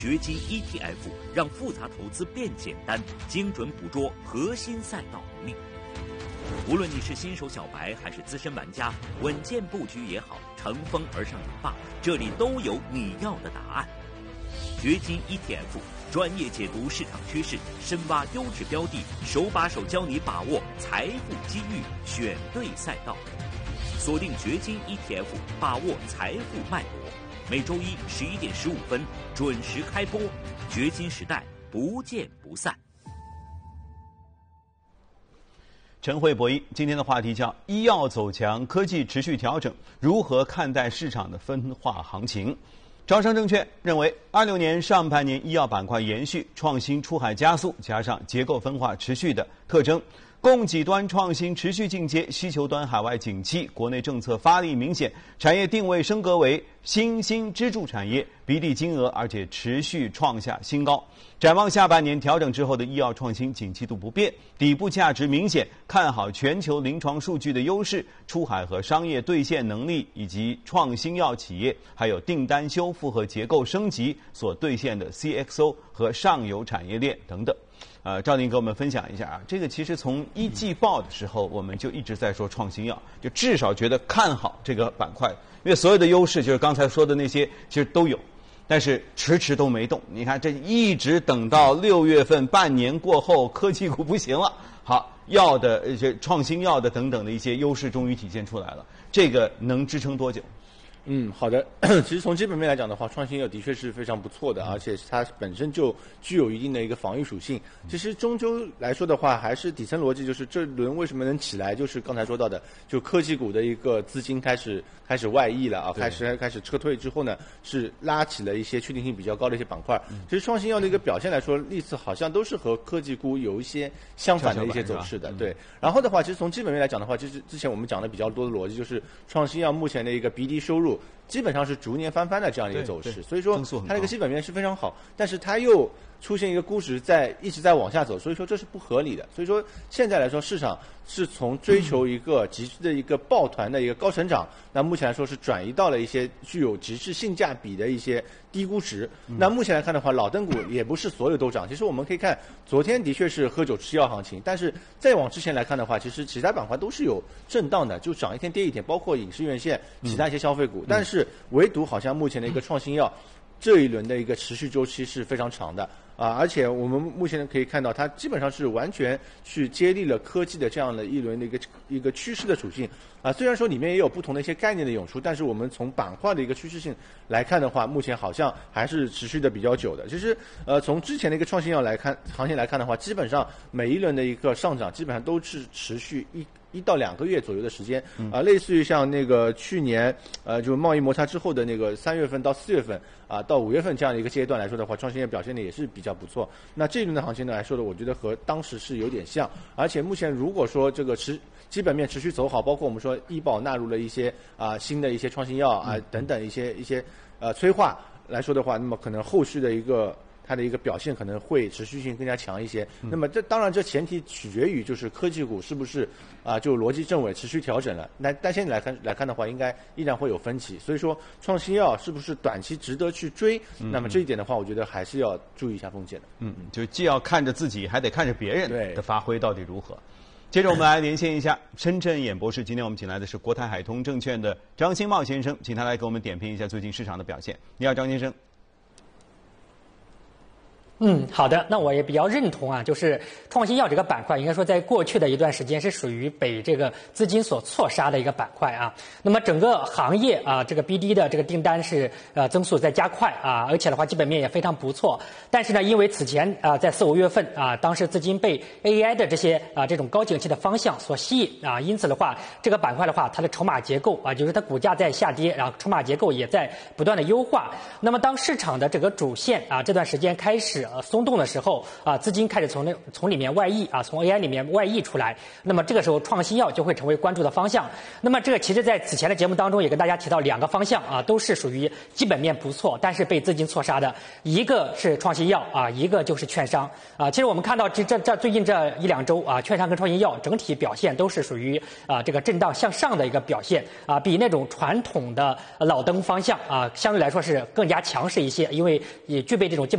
掘金 ETF 让复杂投资变简单，精准捕捉核心赛道能力。无论你是新手小白还是资深玩家，稳健布局也好，乘风而上也罢，这里都有你要的答案。掘金 ETF 专业解读市场趋势，深挖优质标的，手把手教你把握财富机遇，选对赛道。锁定掘金 ETF， 把握财富脉搏。每周一11点15分准时开播，掘金时代不见不散。 晨会博弈，今天的话题叫医药走强，科技持续调整，如何看待市场的分化行情？招商证券认为，26年上半年医药板块延续创新出海加速，加上结构分化持续的特征，供给端创新持续进阶，需求端海外景气，国内政策发力明显，产业定位升格为新兴支柱产业，比例金额而且持续创下新高。展望下半年调整之后的医药创新景气度不变，底部价值明显，看好全球临床数据的优势、出海和商业兑现能力，以及创新药企业还有订单修复和结构升级所兑现的 CXO 和上游产业链等等。赵宁给我们分享一下啊，这个其实从一季报的时候，我们就一直在说创新药，就至少觉得看好这个板块，因为所有的优势就是刚才说的那些其实都有，但是迟迟都没动。你看这一直等到6月份，半年过后，科技股不行了，好，药的这创新药的等等的一些优势终于体现出来了，这个能支撑多久？ 好的。其实从基本面来讲的话，创新药的确是非常不错的，而且它本身就具有一定的一个防御属性。其实终究来说的话，还是底层逻辑就是这轮为什么能起来，就是刚才说到的，就科技股的一个资金开始外溢了啊，开始撤退之后呢，是拉起了一些确定性比较高的一些板块。其实创新药的一个表现来说，历次好像都是和科技股有一些相反的一些走势的，对。然后的话，其实从基本面来讲的话，就是之前我们讲的比较多的逻辑，就是创新药目前的一个 BD 收入基本上是逐年翻番的这样的一个走势，所以说它这个基本面是非常好，但是它又出现一个估值一直在往下走，所以说这是不合理的。所以说现在来说，市场是从追求一个极致的一个抱团的一个高成长，那目前来说是转移到了一些具有极致性价比的一些低估值。那目前来看的话，老灯股也不是所有都涨。其实我们可以看，昨天的确是喝酒吃药行情，但是再往之前来看的话，其实其他板块都是有震荡的，就涨一天跌一天，包括影视院线、其他一些消费股，但是唯独好像目前的一个创新药这一轮的一个持续周期是非常长的啊，而且我们目前可以看到，它基本上是完全去接力了科技的这样的一轮的一个趋势的属性啊。虽然说里面也有不同的一些概念的涌出，但是我们从板块的一个趋势性来看的话，目前好像还是持续的比较久的。其实从之前的一个创新药来看，行情来看的话，基本上每一轮的一个上涨基本上都是持续1到2个月左右的时间啊，类似于像那个去年就贸易摩擦之后的那个3月份到4月份啊，到5月份这样的一个阶段来说的话，创新药表现的也是比较不错。那这一轮的行情呢来说的，我觉得和当时是有点像，而且目前如果说这个基本面持续走好，包括我们说医保纳入了一些新的一些创新药啊等等一些催化来说的话，那么可能后续的它的一个表现可能会持续性更加强一些。那么当然这前提取决于就是科技股是不是就逻辑正轨持续调整了。但现在来看的话，应该依然会有分歧。所以说创新药是不是短期值得去追？那么这一点的话，我觉得还是要注意一下风险的。 就既要看着自己，还得看着别人的发挥到底如何。接着我们来连线一下深圳演博士，今天我们请来的是国泰海通证券的张新茂先生，请他来给我们点评一下最近市场的表现。你好，张先生。 好的，那我也比较认同啊，就是创新药这个板块，应该说在过去的一段时间是属于被这个资金所错杀的一个板块啊。那么整个行业这个 BD 的这个订单是增速在加快啊，而且的话基本面也非常不错。但是呢，因为此前在4、5月份当时资金被 AI 的这些这种高景气的方向所吸引因此的话，这个板块的话，它的筹码结构就是它股价在下跌，然后筹码结构也在不断的优化。那么当市场的这个主线这段时间开始松动的时候资金开始从里面面外溢啊，从 AI 里面外溢出来。那么这个时候创新药就会成为关注的方向。那么这个其实在此前的节目当中也跟大家提到2个方向啊，都是属于基本面不错，但是被资金错杀的。一个是创新药啊，一个就是券商啊。其实我们看到这最近这1-2周啊，券商跟创新药整体表现都是属于这个震荡向上的一个表现啊，比那种传统的老登方向啊相对来说是更加强势一些，因为也具备这种基本